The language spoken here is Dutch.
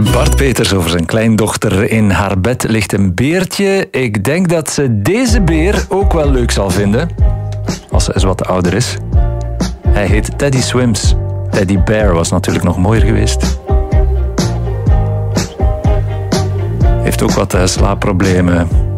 Bart Peters over zijn kleindochter. In haar bed ligt een beertje. Ik denk dat ze deze beer ook wel leuk zal vinden. Als ze eens wat ouder is. Hij heet Teddy Swims. Teddy Bear was natuurlijk nog mooier geweest. Heeft ook wat slaapproblemen.